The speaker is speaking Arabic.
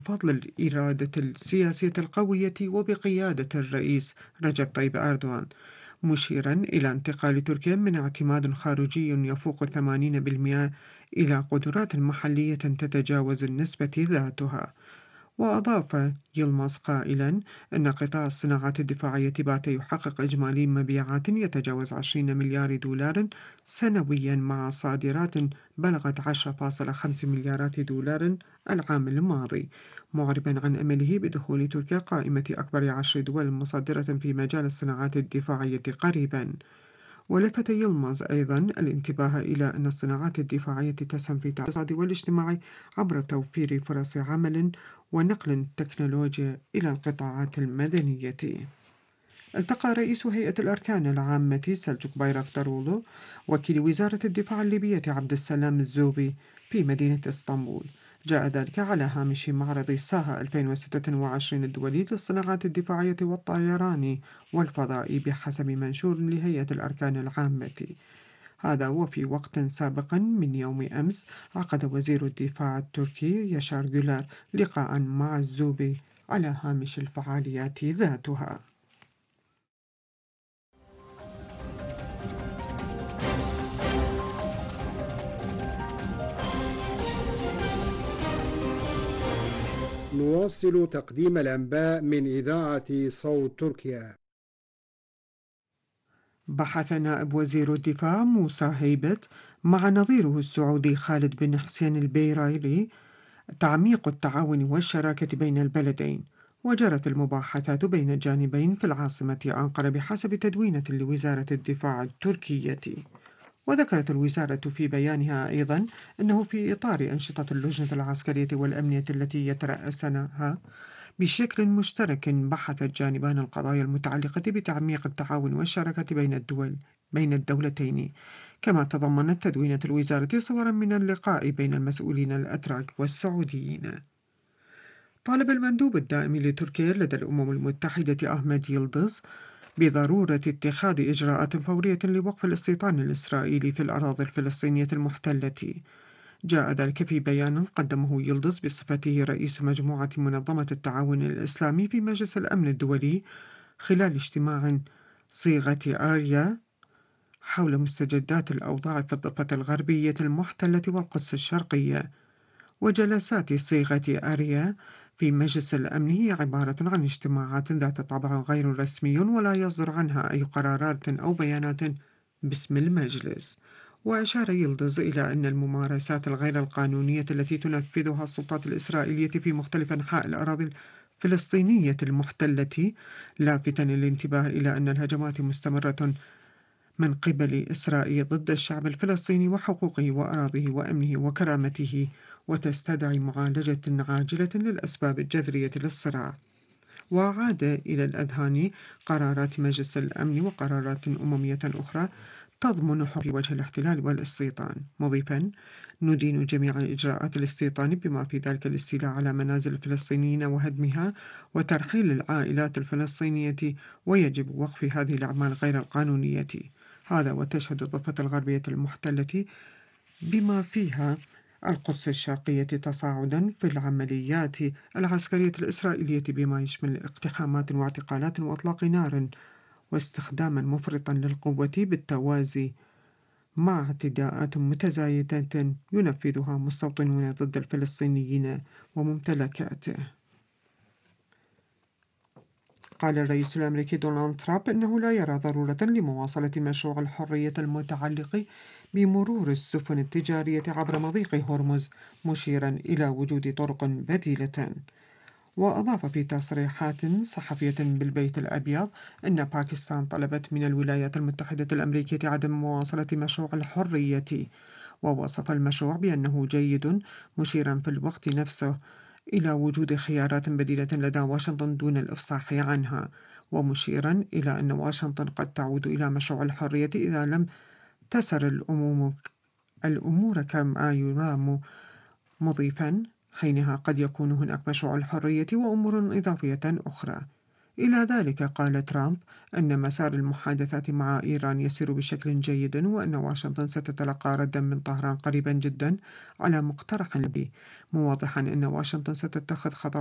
فضل الإرادة السياسية القوية وبقيادة الرئيس رجب طيب أردوغان، مشيرا إلى انتقال تركيا من اعتماد خارجي يفوق 80% إلى قدرات محلية تتجاوز النسبة ذاتها. وأضاف يلماس قائلا أن قطاع الصناعات الدفاعية بات يحقق إجمالي مبيعات يتجاوز 20 مليار دولار سنويا، مع صادرات بلغت 10.5 مليارات دولار العام الماضي، معربا عن أمله بدخول تركيا قائمة أكبر 10 دول مصدرة في مجال الصناعات الدفاعية قريبا. ولفت يلمز أيضا الانتباه إلى أن الصناعات الدفاعية تسهم في الاقتصاد والاجتماع عبر توفير فرص عمل ونقل التكنولوجيا إلى القطاعات المدنية. التقى رئيس هيئة الأركان العامة سلجوق بايراقدارولو وكيل وزارة الدفاع الليبية عبد السلام الزوبي في مدينة اسطنبول. جاء ذلك على هامش معرض ساها 2026 الدولي للصناعات الدفاعية والطيران والفضاء بحسب منشور لهيئة الأركان العامة. هذا وفي وقت سابق من يوم أمس عقد وزير الدفاع التركي ياشار جولار لقاء مع الزوبي على هامش الفعاليات ذاتها. نواصل تقديم الأنباء من إذاعة صوت تركيا. بحث نائب وزير الدفاع موسى هيبت مع نظيره السعودي خالد بن حسين البيرايري تعميق التعاون والشراكة بين البلدين، وجرت المباحثات بين الجانبين في العاصمة أنقرة بحسب تدوينة لوزارة الدفاع التركية. وذكرت الوزارة في بيانها أيضا أنه في إطار أنشطة اللجنة العسكرية والأمنية التي يترأسنها بشكل مشترك، بحث الجانبان القضايا المتعلقة بتعميق التعاون والشراكة بين الدولتين. كما تضمنت تدوينة الوزارة صورا من اللقاء بين المسؤولين الأتراك والسعوديين. طالب المندوب الدائم لتركيا لدى الأمم المتحدة أحمد يلدز بضرورة اتخاذ إجراءات فورية لوقف الاستيطان الإسرائيلي في الأراضي الفلسطينية المحتلة. جاء ذلك في بيان قدمه يلدز بصفته رئيس مجموعة منظمة التعاون الإسلامي في مجلس الأمن الدولي خلال اجتماع صيغة آريا حول مستجدات الأوضاع في الضفة الغربية المحتلة والقدس الشرقية. وجلسات صيغة آريا في مجلس الأمن هي عبارة عن اجتماعات ذات طابع غير رسمي ولا يصدر عنها أي قرارات أو بيانات باسم المجلس. وأشار يلدز إلى أن الممارسات الغير القانونية التي تنفذها السلطات الإسرائيلية في مختلف أنحاء الأراضي الفلسطينية المحتلة، لافتا الانتباه إلى أن الهجمات مستمرة من قبل إسرائيل ضد الشعب الفلسطيني وحقوقه وأراضيه وأمنه وكرامته، وتستدعي معالجة عاجلة للأسباب الجذرية للصراع. وعاد إلى الأذهان قرارات مجلس الأمن وقرارات أممية أخرى تضمن حرية وجه الاحتلال والاستيطان، مضيفا: ندين جميع إجراءات الاستيطان بما في ذلك الاستيلاء على منازل الفلسطينيين وهدمها وترحيل العائلات الفلسطينية، ويجب وقف هذه الأعمال غير القانونية. هذا وتشهد الضفة الغربية المحتلة بما فيها القدس الشرقية تصاعدا في العمليات العسكرية الإسرائيلية بما يشمل اقتحامات واعتقالات وإطلاق نار واستخداما مفرطا للقوة بالتوازي مع اعتداءات متزايدة ينفذها مستوطنون ضد الفلسطينيين وممتلكاته. قال الرئيس الأمريكي دونالد ترامب أنه لا يرى ضرورة لمواصلة مشروع الحرية المتعلق بمرور السفن التجارية عبر مضيق هرمز، مشيرا إلى وجود طرق بديلة. وأضاف في تصريحات صحفية بالبيت الأبيض أن باكستان طلبت من الولايات المتحدة الأمريكية عدم مواصلة مشروع الحرية، ووصف المشروع بأنه جيد، مشيرا في الوقت نفسه إلى وجود خيارات بديلة لدى واشنطن دون الإفصاح عنها، ومشيرا إلى أن واشنطن قد تعود إلى مشروع الحرية إذا لم تسر الأمور كما يرام، مضيفا: حينها قد يكون هناك مشروع الحرية وأمور إضافية أخرى. إلى ذلك قال ترامب أن مسار المحادثات مع إيران يسير بشكل جيد، وأن واشنطن ستتلقى ردا من طهران قريبا جدا على مقترح به، موضحا أن واشنطن ستتخذ خطوات